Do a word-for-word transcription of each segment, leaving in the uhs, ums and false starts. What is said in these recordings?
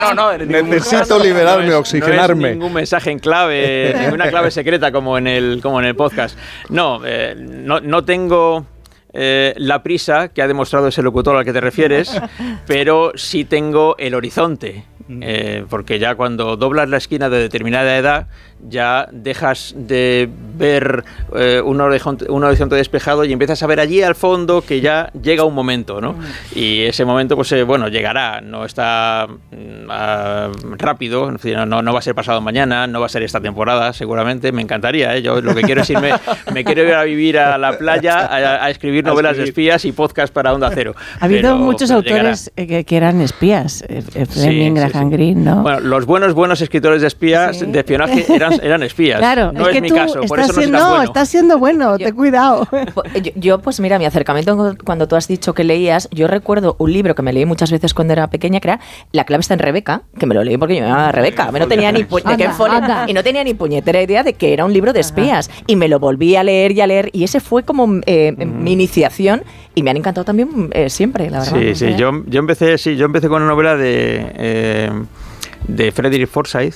No, no, necesito liberarme, no es, oxigenarme. No es ningún mensaje en clave, ninguna clave secreta como en el, como en el podcast. No, eh, no, no tengo... Eh, la prisa que ha demostrado ese locutor al que te refieres, pero sí tengo el horizonte, eh, porque ya cuando doblas la esquina de determinada edad ya dejas de ver eh, un, horizonte, un horizonte despejado y empiezas a ver allí al fondo que ya llega un momento, ¿no? Y ese momento, pues eh, bueno, llegará, no está uh, rápido, no, no va a ser pasado mañana, no va a ser esta temporada, seguramente, me encantaría, ¿eh? Yo lo que quiero es irme, me quiero ir a vivir a la playa, a, a escribir novelas de espías y podcast para Onda Cero. Ha habido pero, muchos pero autores que, que eran espías, Fleming, sí, Graham sí, sí. Greene, ¿no? Bueno, los buenos, buenos escritores de espías, sí. de espionaje, eran, eran espías. Claro, no es, es que mi tú caso, por estás eso no siendo, será bueno. Estás siendo bueno, yo, ten cuidado. Yo, yo, pues mira, mi acercamiento cuando tú has dicho que leías, yo recuerdo un libro que me leí muchas veces cuando era pequeña, que era La clave está en Rebeca, que me lo leí porque yo me llamaba Rebeca, me no tenía ni pu- de qué anda, y no tenía ni puñetera idea de que era un libro de espías, Ajá. y me lo volví a leer y a leer, y ese fue como eh, mm. mi iniciación, y me han encantado también eh, siempre, la verdad. Sí, sí, ¿eh? yo, yo empecé, sí, yo empecé con una novela de, eh, de Frederick Forsyth,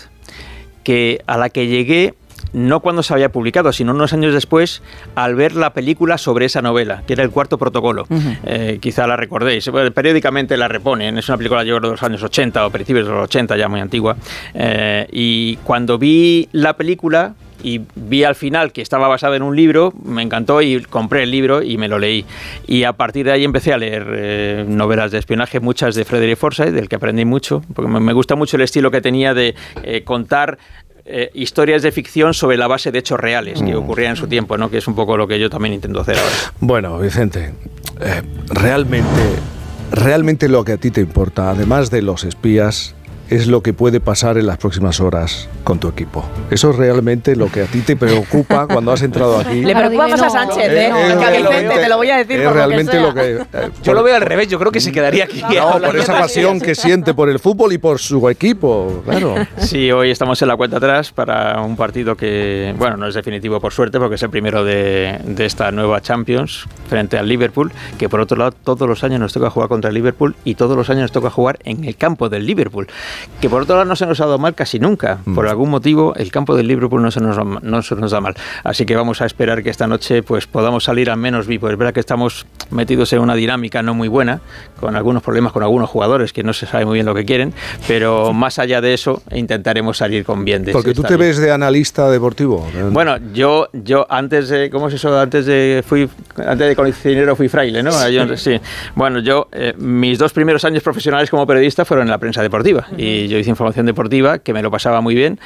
que a la que llegué no cuando se había publicado, sino unos años después, al ver la película sobre esa novela, que era El cuarto protocolo. Uh-huh. Eh, quizá la recordéis. Bueno, periódicamente la reponen. Es una película, yo creo, de los años ochenta o principios de los ochenta, ya muy antigua. Eh, y cuando vi la película y vi al final que estaba basada en un libro, me encantó y compré el libro y me lo leí. Y a partir de ahí empecé a leer eh, novelas de espionaje, muchas de Frederick Forsyth, del que aprendí mucho, porque me, me gusta mucho el estilo que tenía de eh, contar Eh, historias de ficción sobre la base de hechos reales que ocurrían en su tiempo, ¿no? Que es un poco lo que yo también intento hacer ahora. Bueno, Vicente, eh, realmente, realmente lo que a ti te importa, además de los espías, es lo que puede pasar en las próximas horas con tu equipo. Eso es realmente lo que a ti te preocupa cuando has entrado aquí. Le preocupa más a Sánchez, ¿eh? No, no, que a Vicente, te lo voy a decir es por realmente lo que sea. Lo que, eh, yo lo veo al revés, yo creo que se quedaría aquí. No, por esa pasión que siente por el fútbol y por su equipo, claro. Sí, hoy estamos en la cuenta atrás para un partido que, bueno, no es definitivo por suerte, porque es el primero de, de esta nueva Champions frente al Liverpool, que por otro lado todos los años nos toca jugar contra el Liverpool y todos los años nos toca jugar en el campo del Liverpool, que por otro lado no se nos ha dado mal casi nunca. Mm. Por algún motivo el campo del Liverpool no se nos, no se nos da mal. Así que vamos a esperar que esta noche pues podamos salir al menos vivos. Es verdad que estamos metidos en una dinámica no muy buena, con algunos problemas con algunos jugadores que no se sabe muy bien lo que quieren, pero más allá de eso intentaremos salir con bien. De Porque tú te ves de analista deportivo. Bueno, yo yo antes de, ¿cómo es eso? Antes de fui antes de cocinero fui fraile, ¿no? Yo, sí. Bueno, yo eh, mis dos primeros años profesionales como periodista fueron en la prensa deportiva y yo hice información deportiva, que me lo pasaba muy bien,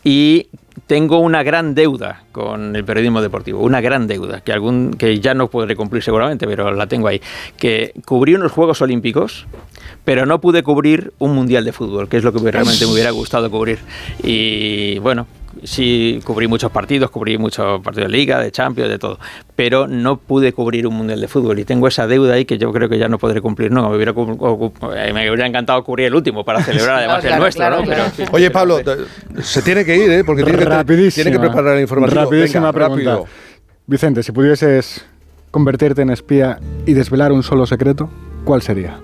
y tengo una gran deuda con el periodismo deportivo, una gran deuda, que algún que ya no podré cumplir seguramente, pero la tengo ahí, que cubrí unos Juegos Olímpicos, pero no pude cubrir un Mundial de Fútbol, que es lo que realmente me hubiera gustado cubrir. Y bueno, sí, cubrí muchos partidos, cubrí muchos partidos de Liga, de Champions, de todo, pero no pude cubrir un Mundial de Fútbol y tengo esa deuda ahí que yo creo que ya no podré cumplir. No, me hubiera, me hubiera encantado cubrir el último para celebrar además claro, el nuestro, claro, ¿no? Claro. Pero, Oye, Pablo, se tiene que ir, ¿eh? Porque tiene que, tiene que preparar la información. Rapidísima Venga, pregunta. Rápido. Vicente, si pudieses convertirte en espía y desvelar un solo secreto, ¿cuál sería?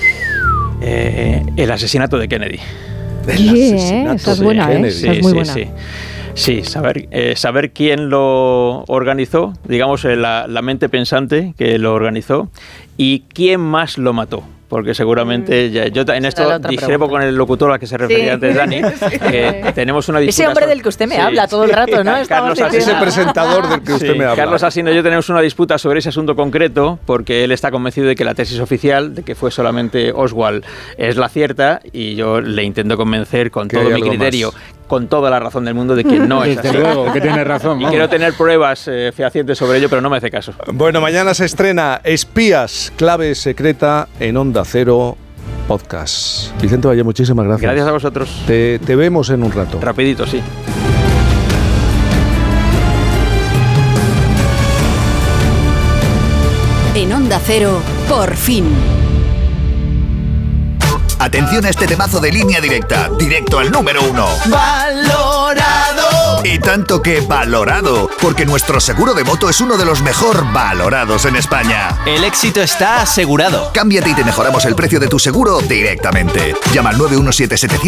Eh, el asesinato de Kennedy. El sí, asesinato esa es buena, de Kennedy. ¿eh? Esa es muy sí, buena. Sí, sí. Sí, saber, eh, saber quién lo organizó, digamos, eh, la, la mente pensante que lo organizó y quién más lo mató. Porque seguramente, ya, yo en esto discrepo con el locutor al que se refería sí. antes, Dani, que sí. tenemos una disputa. Ese hombre del que usted me sí. habla todo el rato, ¿no? Carlos Asino, ese presentador del que usted sí. me habla. Carlos Asino y yo tenemos una disputa sobre ese asunto concreto, porque él está convencido de que la tesis oficial, de que fue solamente Oswald, es la cierta, y yo le intento convencer con todo mi criterio, más. con toda la razón del mundo, de que no es así. Desde luego, que tiene razón. Y quiero tener pruebas eh, fehacientes sobre ello, pero no me hace caso. Bueno, mañana se estrena Espías, clave secreta en Onda Cero Podcast. Vicente Valle, muchísimas gracias. Gracias a vosotros. Te, te vemos en un rato. Rapidito, sí. En Onda Cero, por fin. Atención a este temazo de Línea Directa, directo al número uno. Valorado. Y tanto que valorado, porque nuestro seguro de moto es uno de los mejor valorados en España. El éxito está asegurado. Cámbiate y te mejoramos el precio de tu seguro directamente. Llama al nueve uno siete siete